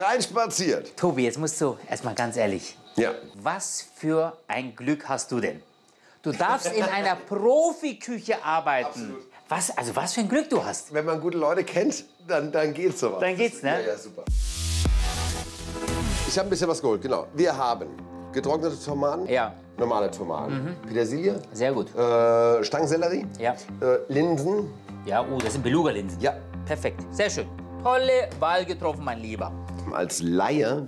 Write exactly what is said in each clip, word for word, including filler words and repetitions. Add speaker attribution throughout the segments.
Speaker 1: Reinspaziert.
Speaker 2: Tobi, jetzt musst du erstmal ganz ehrlich.
Speaker 1: Ja.
Speaker 2: Was für ein Glück hast du denn? Du darfst in einer Profiküche arbeiten.
Speaker 1: Absolut.
Speaker 2: Was, also was für ein Glück du hast.
Speaker 1: Wenn man gute Leute kennt, dann, dann geht's sowas.
Speaker 2: Dann geht's, ne?
Speaker 1: Ja, ja, super. Ich habe ein bisschen was geholt, genau. Wir haben getrocknete Tomaten,
Speaker 2: Ja.
Speaker 1: normale Tomaten, mhm. Petersilie,
Speaker 2: Sehr gut.
Speaker 1: äh, Stangensellerie,
Speaker 2: Ja.
Speaker 1: äh, Linsen.
Speaker 2: Ja, oh, das sind Beluga-Linsen.
Speaker 1: Ja.
Speaker 2: Perfekt. Sehr schön. Tolle Wahl getroffen, mein Lieber.
Speaker 1: Als Laie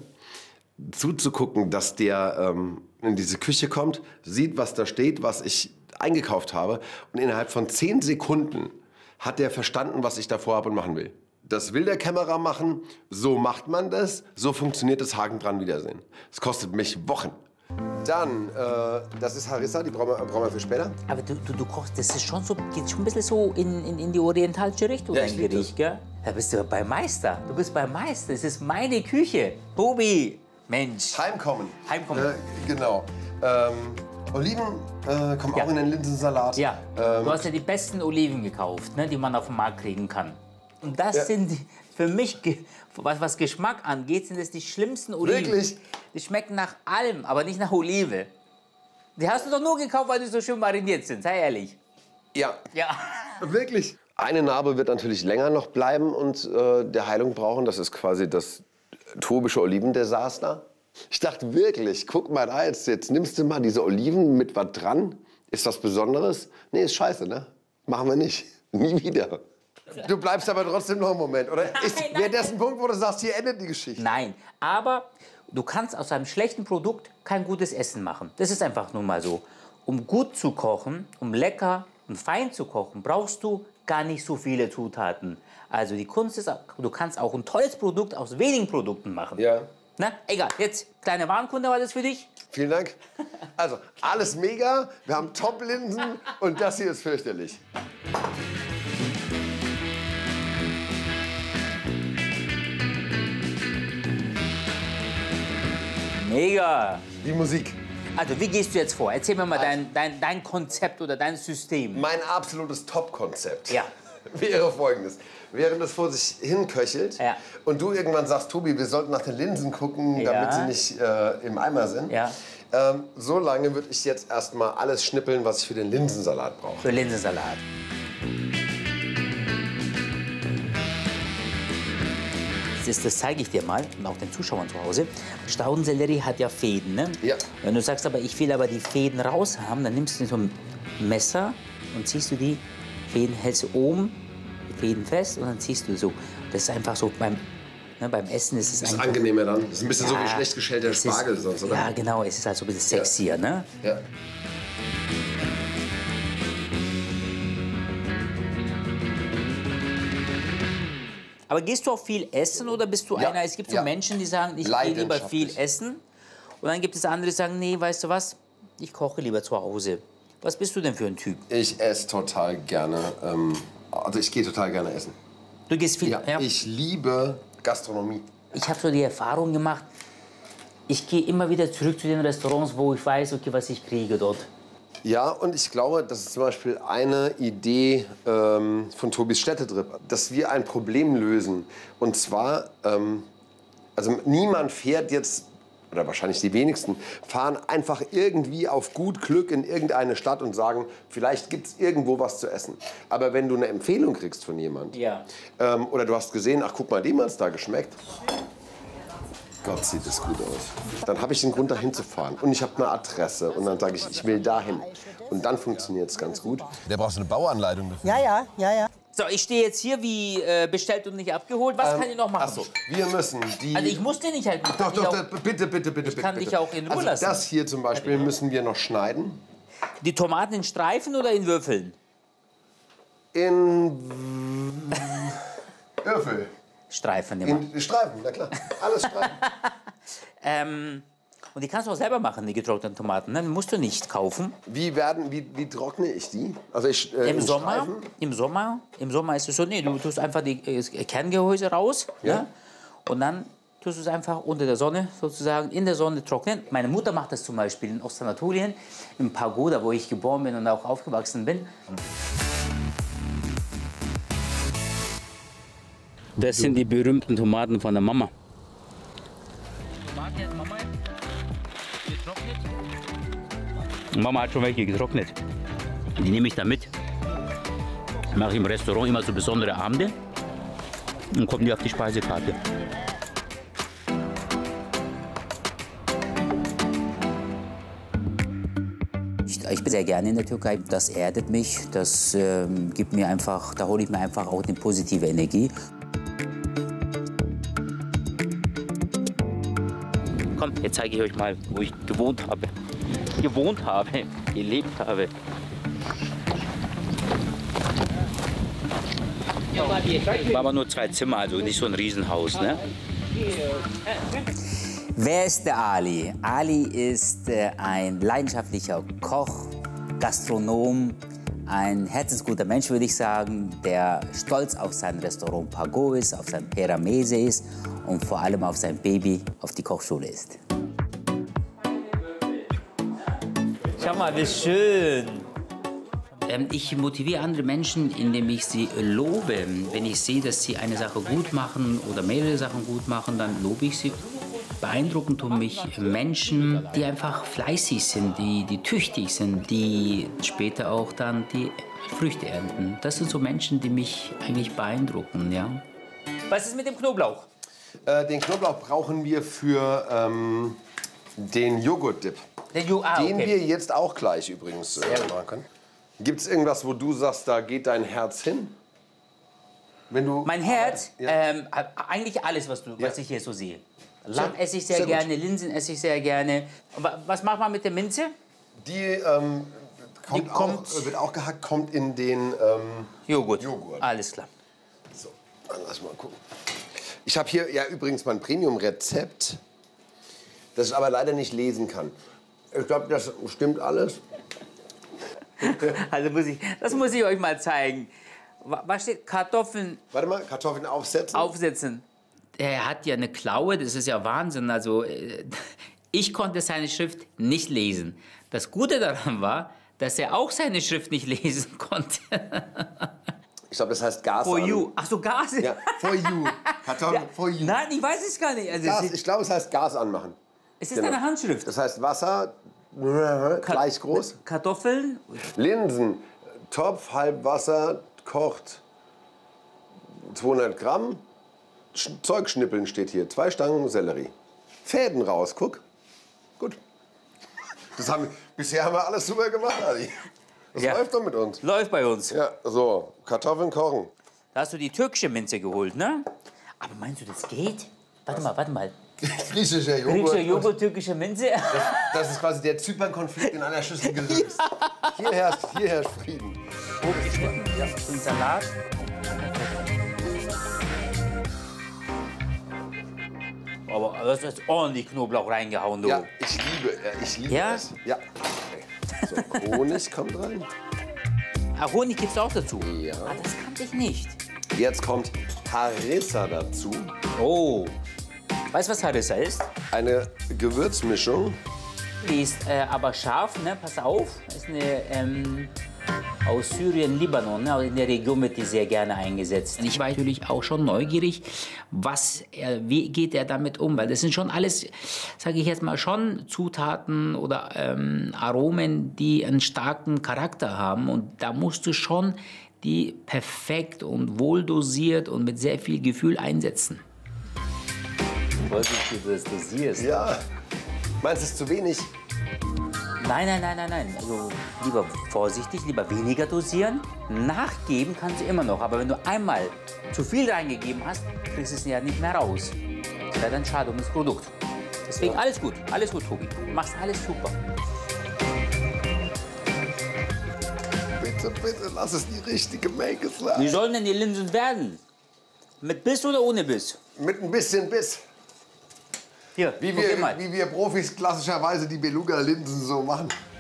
Speaker 1: zuzugucken, dass der ähm, in diese Küche kommt, sieht, was da steht, was ich eingekauft habe, und innerhalb von zehn Sekunden hat der verstanden, was ich da vorhabe und machen will. Das will der Kämmerer machen, so macht man das, so funktioniert das Haken-Dran Wiedersehen. Es kostet mich Wochen. Dann, äh, das ist Harissa, die brauchen wir, brauchen wir für später.
Speaker 2: Aber du, du, du kochst, das ist schon so, geht schon ein bisschen so in, in, in die orientalische Richtung,
Speaker 1: Ja,
Speaker 2: dein
Speaker 1: ich lieb
Speaker 2: Gericht, gell? Da bist du bei Meister. Du bist bei Meister. Es ist meine Küche. Tobi, Mensch.
Speaker 1: Heimkommen.
Speaker 2: Heimkommen.
Speaker 1: Äh, genau. Ähm, Oliven äh, kommen
Speaker 2: Ja.
Speaker 1: auch in den Linsensalat.
Speaker 2: Ja,
Speaker 1: Ähm,
Speaker 2: du hast ja die besten Oliven gekauft, ne, die man auf dem Markt kriegen kann. Und das
Speaker 1: Ja.
Speaker 2: sind die, für mich, ge- was, was Geschmack angeht, sind das die schlimmsten Oliven.
Speaker 1: Wirklich?
Speaker 2: Die schmecken nach allem, aber nicht nach Olive. Die hast du doch nur gekauft, weil die so schön mariniert sind, sei ehrlich.
Speaker 1: ja,
Speaker 2: Ja.
Speaker 1: wirklich. Eine Narbe wird natürlich länger noch bleiben und äh, der Heilung brauchen. Das ist quasi das tobische Olivendesaster. Ich dachte wirklich, guck mal da, jetzt, jetzt nimmst du mal diese Oliven mit was dran. Ist was Besonderes? Nee, ist scheiße, ne? Machen wir nicht. Nie wieder. Du bleibst aber trotzdem noch einen Moment, oder? Ist,
Speaker 2: Nein,
Speaker 1: wäre
Speaker 2: nein.
Speaker 1: das ein Punkt, wo du sagst, hier endet die Geschichte?
Speaker 2: Nein, aber du kannst aus einem schlechten Produkt kein gutes Essen machen. Das ist einfach nun mal so. Um gut zu kochen, um lecker und fein zu kochen, brauchst du gar nicht so viele Zutaten. Also die Kunst ist, du kannst auch ein tolles Produkt aus wenigen Produkten machen.
Speaker 1: Ja.
Speaker 2: Na, egal, jetzt kleine Warenkunde war das für dich.
Speaker 1: Vielen Dank. Also, alles mega. Wir haben Top-Linsen und das hier ist fürchterlich.
Speaker 2: Mega.
Speaker 1: Die Musik.
Speaker 2: Also wie gehst du jetzt vor? Erzähl mir mal dein, dein, dein Konzept oder dein System.
Speaker 1: Mein absolutes Top-Konzept
Speaker 2: Ja.
Speaker 1: wäre folgendes. Während das vor sich hinköchelt
Speaker 2: Ja.
Speaker 1: und du irgendwann sagst, Tobi, wir sollten nach den Linsen gucken,
Speaker 2: Ja.
Speaker 1: damit sie nicht äh, im Eimer sind.
Speaker 2: Ja.
Speaker 1: Ähm, so lange würde ich jetzt erstmal alles schnippeln, was ich für den Linsensalat brauche.
Speaker 2: Für Linsensalat. Das, das zeige ich dir mal und auch den Zuschauern zu Hause. Staudensellerie hat ja Fäden, ne?
Speaker 1: Ja.
Speaker 2: Wenn du sagst, aber ich will aber die Fäden raus haben, dann nimmst du so ein Messer und ziehst du die Fäden, hältst du oben die Fäden fest und dann ziehst du so. Das ist einfach so beim, ne, beim Essen ist es
Speaker 1: Das ist
Speaker 2: einfach,
Speaker 1: angenehmer dann. Das ist ein bisschen so wie
Speaker 2: Ja,
Speaker 1: schlecht geschälter
Speaker 2: es ist-
Speaker 1: Spargel sonst, oder?
Speaker 2: Ja, genau. Es ist halt so ein bisschen sexier, ne?
Speaker 1: Ja.
Speaker 2: Aber gehst du auch viel essen oder bist du
Speaker 1: Ja,
Speaker 2: einer? Es gibt so
Speaker 1: ja.
Speaker 2: Menschen, die sagen, ich gehe lieber viel
Speaker 1: Leidenschaftlich.
Speaker 2: essen. Und dann gibt es andere, die sagen, nee, weißt du was, ich koche lieber zu Hause. Was bist du denn für ein Typ?
Speaker 1: Ich esse total gerne, ähm, also ich gehe total gerne essen.
Speaker 2: Du gehst viel.
Speaker 1: Ja,
Speaker 2: Ja.
Speaker 1: ich liebe Gastronomie.
Speaker 2: Ich habe so die Erfahrung gemacht, ich gehe immer wieder zurück zu den Restaurants, wo ich weiß, okay, was ich kriege dort.
Speaker 1: Ja, und ich glaube, das ist zum Beispiel eine Idee ähm, von Tobis Städtetrip, dass wir ein Problem lösen. Und zwar, ähm, also niemand fährt jetzt, oder wahrscheinlich die wenigsten, fahren einfach irgendwie auf gut Glück in irgendeine Stadt und sagen, vielleicht gibt es irgendwo was zu essen. Aber wenn du eine Empfehlung kriegst von jemand,
Speaker 2: Ja.
Speaker 1: ähm, oder du hast gesehen, ach guck mal, dem hat es da geschmeckt. Gott, sieht das gut aus. Dann habe ich den Grund, dahin zu fahren. Und ich habe eine Adresse. Und dann sage ich, ich will dahin. Und dann funktioniert es ganz gut.
Speaker 3: Der braucht so eine Bauanleitung dafür.
Speaker 4: Ja, ja, ja, ja.
Speaker 2: So, ich stehe jetzt hier wie äh, bestellt und nicht abgeholt. Was kann ich noch machen?
Speaker 1: Ach so, wir müssen die...
Speaker 2: Also ich muss den nicht halt.
Speaker 1: Doch, doch, doch, bitte, bitte, bitte, bitte.
Speaker 2: kann
Speaker 1: bitte.
Speaker 2: dich auch in Ruhe
Speaker 1: also
Speaker 2: lassen.
Speaker 1: Das hier zum Beispiel müssen wir noch schneiden.
Speaker 2: Die Tomaten in Streifen oder in Würfeln?
Speaker 1: In Würfel.
Speaker 2: Streifen immer.
Speaker 1: In Streifen, na klar. Alles Streifen.
Speaker 2: Ähm, und die kannst du auch selber machen, die getrockneten Tomaten. Ne? Die musst du nicht kaufen.
Speaker 1: Wie, werden, wie, wie trockne ich die? Also ich, äh,
Speaker 2: Im
Speaker 1: in
Speaker 2: Sommer,
Speaker 1: Streifen?
Speaker 2: im Sommer, im Sommer ist es so, nee, du tust einfach die äh, Kerngehäuse raus,
Speaker 1: Ja.
Speaker 2: ne? Und dann tust du es einfach unter der Sonne sozusagen in der Sonne trocknen. Meine Mutter macht das zum Beispiel in Ostanatolien, im Pagoda, wo ich geboren bin und auch aufgewachsen bin. Das sind die berühmten Tomaten von der Mama. Mama hat schon welche getrocknet. Die nehme ich da mit. Mache ich im Restaurant immer so besondere Abende. Und kommen die auf die Speisekarte. Ich, ich bin sehr gerne in der Türkei. Das erdet mich. Das ähm, gibt mir einfach, da hole ich mir einfach auch eine positive Energie. Komm, jetzt zeige ich euch mal, wo ich gewohnt habe. Gewohnt habe, gelebt habe. War aber nur zwei Zimmer, also nicht so ein Riesenhaus, ne? Wer ist der Ali? Ali ist äh, ein leidenschaftlicher Koch, Gastronom, ein herzensguter Mensch, würde ich sagen, der stolz auf sein Restaurant Pago ist, auf sein Pera Mese ist und vor allem auf sein Baby, auf die Kochschule ist. Schau mal, wie schön. Ähm, ich motiviere andere Menschen, indem ich sie lobe. Wenn ich sehe, dass sie eine Sache gut machen oder mehrere Sachen gut machen, dann lobe ich sie. Beeindruckend tun mich Menschen, die einfach fleißig sind, die, die tüchtig sind, die später auch dann die Früchte ernten. Das sind so Menschen, die mich eigentlich beeindrucken, ja. Was ist mit dem Knoblauch?
Speaker 1: Äh, den Knoblauch brauchen wir für ähm, den Joghurt-Dip.
Speaker 2: Den, jo ah,
Speaker 1: den
Speaker 2: okay.
Speaker 1: wir jetzt auch gleich übrigens äh, machen können. Gibt es irgendwas, wo du sagst, da geht dein Herz hin? Wenn du
Speaker 2: mein Herz?
Speaker 1: Ja.
Speaker 2: Ähm, eigentlich alles, was, du,
Speaker 1: Ja.
Speaker 2: was ich hier so sehe. Lamm esse ich sehr,
Speaker 1: sehr
Speaker 2: gerne, Linsen esse ich sehr gerne. Was macht man mit der Minze?
Speaker 1: Die, ähm, kommt
Speaker 2: Die
Speaker 1: auch,
Speaker 2: kommt-
Speaker 1: wird auch gehackt, kommt in den ähm,
Speaker 2: Joghurt.
Speaker 1: Joghurt.
Speaker 2: Alles klar.
Speaker 1: So, dann lass mal gucken. Ich habe hier ja übrigens mein Premium-Rezept, das ich aber leider nicht lesen kann. Ich glaube, das stimmt alles.
Speaker 2: Also muss ich, das muss ich euch mal zeigen. Wa- Was steht? Kartoffeln
Speaker 1: Warte mal, Kartoffeln aufsetzen.
Speaker 2: aufsetzen. Er hat ja eine Klaue, das ist ja Wahnsinn. Also, äh, ich konnte seine Schrift nicht lesen. Das Gute daran war, dass er auch seine Schrift nicht lesen konnte.
Speaker 1: Ich glaube, das heißt Gas
Speaker 2: For
Speaker 1: an.
Speaker 2: you. Ach so, Gas.
Speaker 1: Ja, for you. Kartoffeln for you.
Speaker 2: Nein, ich weiß es gar nicht. Also,
Speaker 1: Gas,
Speaker 2: es ist,
Speaker 1: ich glaube, es heißt Gas anmachen.
Speaker 2: es ist
Speaker 1: genau.
Speaker 2: eine Handschrift.
Speaker 1: Das heißt Wasser, gleich groß.
Speaker 2: Kartoffeln.
Speaker 1: Linsen, Topf, halb Wasser, kocht zweihundert Gramm. Sch Zeugschnippeln steht hier. Zwei Stangen Sellerie. Fäden raus, guck. Gut. Das haben, bisher haben wir alles super gemacht, Adi. Das
Speaker 2: Ja.
Speaker 1: läuft doch mit uns.
Speaker 2: Läuft bei uns.
Speaker 1: Ja, so, Kartoffeln kochen.
Speaker 2: Da hast du die türkische Minze geholt, ne? Aber meinst du, das geht? Warte mal, warte mal.
Speaker 1: Griechischer Joghurt.
Speaker 2: Griechischer Joghurt, türkische Minze.
Speaker 1: Das ist quasi der Zypern-Konflikt in einer Schüssel gelöst. Hier herrscht, hier herrscht Frieden.
Speaker 2: Ja, den Salat. Aber du hast jetzt ordentlich Knoblauch reingehauen, du.
Speaker 1: Ja, ich liebe, äh, ich liebe
Speaker 2: Ja?
Speaker 1: es. Ja. Okay. So, Honig kommt rein.
Speaker 2: Ah, Honig gibt's auch dazu?
Speaker 1: Ja.
Speaker 2: Ah, das kannte ich nicht.
Speaker 1: Jetzt kommt Harissa dazu.
Speaker 2: Oh. Weißt du, was Harissa ist?
Speaker 1: Eine Gewürzmischung.
Speaker 2: Die ist äh, aber scharf, ne? Pass auf. Das ist eine ähm, aus Syrien, Libanon. Ne? In der Region wird die sehr gerne eingesetzt. Ich war natürlich auch schon neugierig, was er, wie geht er damit um? Weil das sind schon alles, sage ich jetzt mal, schon Zutaten oder ähm, Aromen, die einen starken Charakter haben. Und da musst du schon die perfekt und wohldosiert und mit sehr viel Gefühl einsetzen. Vorsichtig, wie du das dosierst.
Speaker 1: Ja. Meinst du, es ist zu wenig?
Speaker 2: Nein, nein, nein, nein, nein. Also lieber vorsichtig, lieber weniger dosieren. Nachgeben kannst du immer noch. Aber wenn du einmal zu viel reingegeben hast, kriegst du es ja nicht mehr raus. Das wäre dann schade um das Produkt. Deswegen alles gut, alles gut, Tobi. Du machst alles super.
Speaker 1: Bitte, bitte, lass es die richtige Make sein.
Speaker 2: Wie sollen denn die Linsen werden? Mit Biss oder ohne Biss?
Speaker 1: Mit ein bisschen Biss.
Speaker 2: Hier,
Speaker 1: Wie
Speaker 2: probier
Speaker 1: wir,
Speaker 2: mal.
Speaker 1: wie wir Profis klassischerweise die Beluga-Linsen so machen.